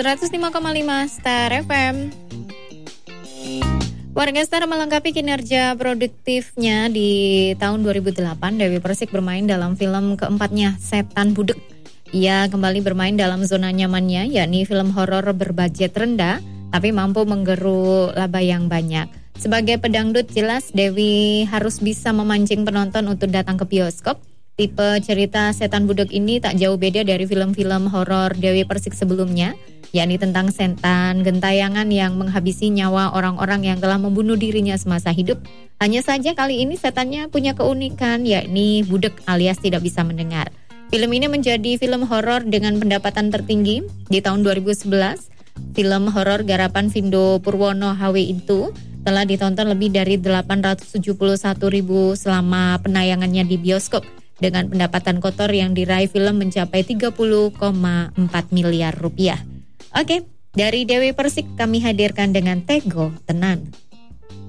105,5 Star FM. Warga Star melengkapi kinerja produktifnya di tahun 2008. Dewi Persik bermain dalam film keempatnya, Setan Budek. Ia kembali bermain dalam zona nyamannya, yakni film horor berbudget rendah, tapi mampu menggeru laba yang banyak. Sebagai pedangdut, jelas Dewi harus bisa memancing penonton untuk datang ke bioskop. Tipe cerita Setan Budek ini tak jauh beda dari film-film horor Dewi Persik sebelumnya, yakni tentang setan gentayangan yang menghabisi nyawa orang-orang yang telah membunuh dirinya semasa hidup. Hanya saja kali ini setannya punya keunikan, yakni budek alias tidak bisa mendengar. Film ini menjadi film horor dengan pendapatan tertinggi di tahun 2011. Film horor garapan Vindo Purwono HW itu telah ditonton lebih dari 871.000 selama penayangannya di bioskop, dengan pendapatan kotor yang diraih film mencapai 30,4 miliar rupiah. Oke, dari Dewi Persik kami hadirkan dengan Tego Tenan.